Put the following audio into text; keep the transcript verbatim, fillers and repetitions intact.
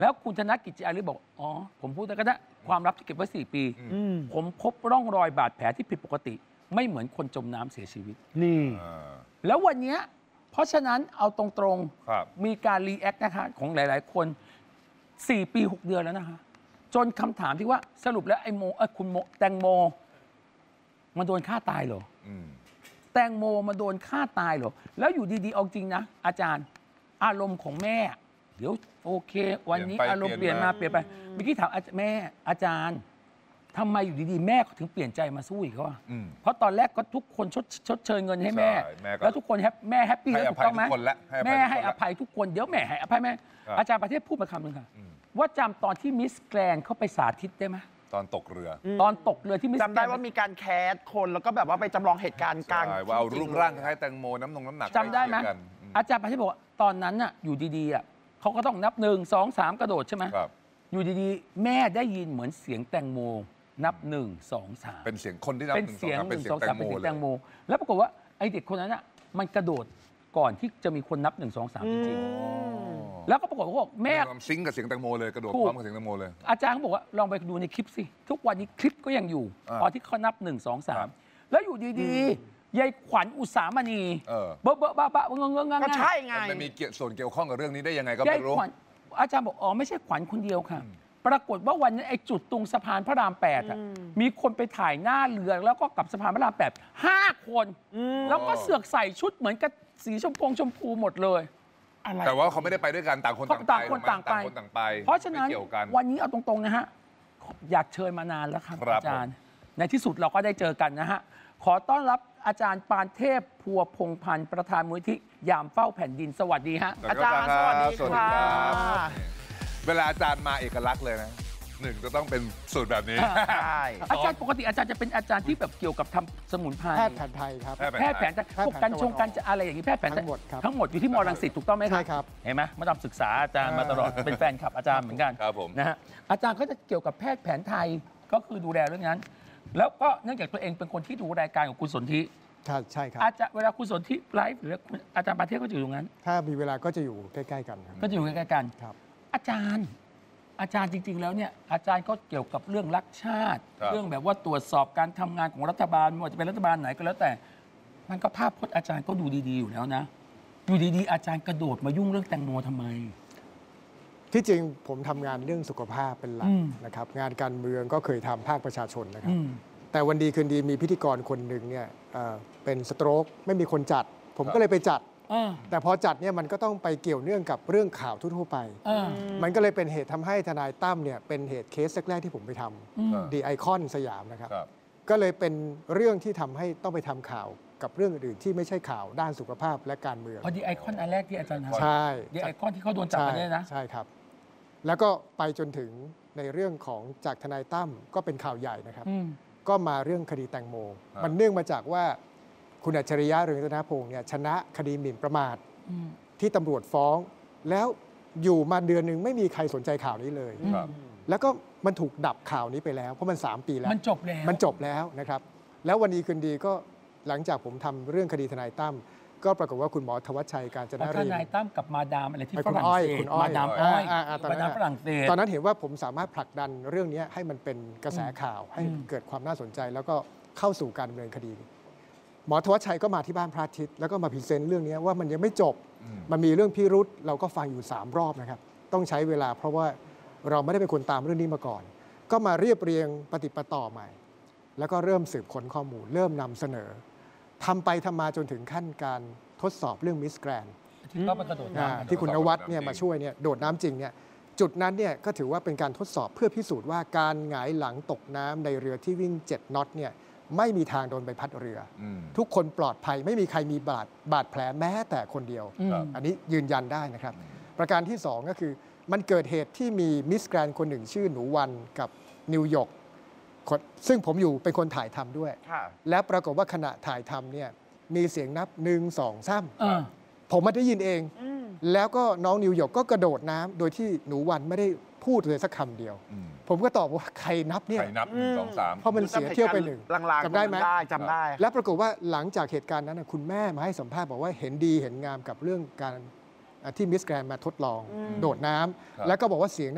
แล้วคุณธนกิจจิอาริบอกอ๋อผมพูดได้ก็ได้ความลับที่เก็บไว้สี่ปีผมพบร่องรอยบาดแผลที่ผิดปกติไม่เหมือนคนจมน้ำเสียชีวิตนี่แล้ววันนี้เพราะฉะนั้นเอาตรงๆมีการรีแอคนะคะของหลายๆคนสี่ปีหกเดือนแล้วนะคะจนคำถามที่ว่าสรุปแล้วไอ้โมเออคุณโมแตงโมมันโดนฆ่าตายเหรอแตงโมมาโดนฆ่าตายเหรอแล้วอยู่ดีๆเอาจริงนะอาจารย์อารมณ์ของแม่เดี๋ยวโอเควันนี้อารมณ์เปลี่ยนมาเปลี่ยนไปเมื่อกี้ถามแม่อาจารย์ทำไมอยู่ดีๆแม่เขาถึงเปลี่ยนใจมาสู้อีกเขาอ่ะเพราะตอนแรกก็ทุกคนชดชดเชยเงินให้แม่แล้วทุกคนแม่แฮปปี้แล้วถูกต้องไหมแม่ให้อภัยทุกคนเดี๋ยวแม่ให้อภัยแม่อาจารย์ประเทศพูดมาคำหนึ่งค่ะว่าจำตอนที่มิสแกรนเข้าไปสาธิตได้ไหมตอนตกเรือตอนตกเรือที่มิสแกรนจำได้ว่ามีการแคสคนแล้วก็แบบว่าไปจำลองเหตุการณ์กลางว่าเอารูปร่างคล้ายแตงโมน้ำนงน้ำหนักจำได้ไหมอาจารย์ประเทศบอกว่าตอนนั้นน่ะอยู่ดีๆอ่ะเขาก็ต้องนับหนึ่งสองสามกระโดดใช่ไหมอยู่ดีๆแม่ได้ยินเหมือนเสียงแตงโมนับหนึ่งสองสามเป็นเสียงคนที่นับเป็นเสียงหนึ่งสองสามเป็นเสียงแตงโมแล้วปรากฏว่าไอเด็กคนนั้นอ่ะมันกระโดดก่อนที่จะมีคนนับหนึ่งสองสามจริงๆแล้วก็ปรากฏว่าแม่ซิงกับเสียงแตงโมเลยกระโดดพร้อมกับเสียงแตงโมเลยอาจารย์เขาบอกว่าลองไปดูในคลิปสิทุกวันนี้คลิปก็ยังอยู่ตอนที่เขานับหนึ่งสองสามแล้วอยู่ดีๆยายขวัญอุสามณีเบ้อเบ้อบ้าบ้าเงงเงงก็ใช่ไงมันมีส่วนเกี่ยวข้องกับเรื่องนี้ได้ยังไงก็ไม่รู้อาจารย์บอกอ๋อไม่ใช่ขวัญคนเดียวค่ะปรากฏว่าวันนี้ไอ้จุดตรงสะพานพระรามแปดอ่ะมีคนไปถ่ายหน้าเรือแล้วก็กับสะพานพระรามแปดห้าคนแล้วก็เสือกใส่ชุดเหมือนกับสีชมพูชมพูหมดเลยแต่ว่าเขาไม่ได้ไปด้วยกันต่างคนต่างคนต่างไปเพราะฉะนั้นวันนี้เอาตรงๆนะฮะอยากเชิญมานานแล้วครับอาจารย์ในที่สุดเราก็ได้เจอกันนะฮะขอต้อนรับอาจารย์ปานเทพพัวพงพันธ์ประธานมูลนิธิยามเฝ้าแผ่นดินสวัสดีฮะอาจารย์สวัสดีครับเวลาอาจารย์มาเอกลักษณ์เลยนะหนึ่งจะต้องเป็นสูตรแบบนี้อาจารย์ปกติอาจารย์จะเป็นอาจารย์ที่แบบเกี่ยวกับทำสมุนไพรแพทย์แผนไทยครับแพทย์แผนพวกกันชงกันจะอะไรอย่างนี้แพทย์แผนทั้งหมดครับทั้งหมดอยู่ที่มอรังสิตถูกต้องไหมครับใช่ครับเห็นไหมมาทำศึกษาอาจารย์มาตลอดเป็นแฟนคลับอาจารย์เหมือนกันครับผมนะฮะอาจารย์ก็จะเกี่ยวกับแพทย์แผนไทยก็คือดูแลเรื่องนั้นแล้วก็เนื่องจากตัวเองเป็นคนที่ดูรายการของคุณสนธิใช่ครับอาจารย์เวลาคุณสนธิไลฟ์หรืออาจารย์ปานเทพก็อยู่ตรงนั้นถ้ามีเวลาก็จะอยู่ใกล้ๆกันก็จะอยู่ใกล้ๆกันครับอาจารย์อาจารย์จริงๆแล้วเนี่ยอาจารย์ก็เกี่ยวกับเรื่องรักชาติเรื่องแบบว่าตรวจสอบการทำงานของรัฐบาลไม่ว่าจะเป็นรัฐบาลไหนก็แล้วแต่มันก็ภาพพจน์อาจารย์ก็ดูดีๆอยู่แล้วนะอยู่ดีๆอาจารย์กระโดดมายุ่งเรื่องแตงโมทำไมที่จริงผมทำงานเรื่องสุขภาพเป็นหลักนะครับงานการเมืองก็เคยทำภาคประชาชนนะครับแต่วันดีคืนดีมีพิธีกรคนหนึ่งเนี่ยเป็นสโตรกไม่มีคนจัดผมก็เลยไปจัดแต่พอจัดเนี่ยมันก็ต้องไปเกี่ยวเนื่องกับเรื่องข่าวทั่วไปมันก็เลยเป็นเหตุทำให้ทนายตั้มเนี่ยเป็นเหตุเคสแรกๆที่ผมไปทำดีไอคอนสยามนะครับก็เลยเป็นเรื่องที่ทำให้ต้องไปทำข่าวกับเรื่องอื่นที่ไม่ใช่ข่าวด้านสุขภาพและการเมืองพอดีไอคอนอันแรกที่อาจารย์ทำใช่ดีไอคอนที่เขาโดนจับไปเนี่ยนะใช่ครับแล้วก็ไปจนถึงในเรื่องของจากทนายตั้มก็เป็นข่าวใหญ่นะครับก็มาเรื่องคดีแตงโมมันเนื่องมาจากว่าคุณอัจฉริยะเรืองรัตนพงษ์เนี่ยชนะคดีหมิ่นประมาทที่ตำรวจฟ้องแล้วอยู่มาเดือนหนึ่งไม่มีใครสนใจข่าวนี้เลยแล้วก็มันถูกดับข่าวนี้ไปแล้วเพราะมันสามปีแล้วมันจบแล้วมันจบแล้วนะครับแล้ววันดีคืนดีก็หลังจากผมทำเรื่องคดีทนายตั้มก็ปรากฏว่าคุณหมอธวัชชัยการจนรินทร์ทนายตั้มกับมาดามอะไรที่ฝรั่งเศสมาดามอ้อยมาดามฝรั่งเศสตอนนั้นเห็นว่าผมสามารถผลักดันเรื่องนี้ให้มันเป็นกระแสข่าวให้เกิดความน่าสนใจแล้วก็เข้าสู่การดำเนินคดีหมอธวัชชัยก็มาที่บ้านพระอาทิตย์แล้วก็มาพรีเซนต์เรื่องนี้ว่ามันยังไม่จบมันมีเรื่องพิรุษเราก็ฟังอยู่สามรอบนะครับต้องใช้เวลาเพราะว่าเราไม่ได้เป็นคนตามเรื่องนี้มาก่อนก็มาเรียบเรียงปฏิปต่อใหม่แล้วก็เริ่มสืบค้นข้อมูลเริ่มนำเสนอทำไปทำมาจนถึงขั้นการทดสอบเรื่องมิสแกรนที่คุณนวัดเนี่ยมาช่วยเนี่ยโดดน้ำจริงเนี่ยจุดนั้นเนี่ยก็ถือว่าเป็นการทดสอบเพื่อพิสูจน์ว่าการหงายหลังตกน้ำในเรือที่วิ่งเจ็ดน็อตเนี่ยไม่มีทางโดนใบพัดเรือทุกคนปลอดภัยไม่มีใครมีบาดบาดแผลแม้แต่คนเดียวอันนี้ยืนยันได้นะครับประการที่สองก็คือมันเกิดเหตุที่มีมิสแกรนคนหนึ่งชื่อหนูวันกับนิวยอร์กซึ่งผมอยู่เป็นคนถ่ายทำด้วยและปรากฏว่าขณะถ่ายทำเนี่ยมีเสียงนับหนึ่งสองสามผมไม่ได้ยินเองแล้วก็น้องนิวยอร์กก็กระโดดน้ำโดยที่หนูวันไม่ได้พูดเลยสักคำเดียวผมก็ตอบว่าใครนับเนี่ยใครนับหนึ่งสองสามเพราะมันเสียเที่ยวไปหนึ่งจำได้ไหมจำได้แล้วปรากฏว่าหลังจากเหตุการณ์นั้นคุณแม่มาให้สัมภาษณ์บอกว่าเห็นดีเห็นงามกับเรื่องการที่มิสแกรนมาทดลองโดดน้ำแล้วก็บอกว่าเสียง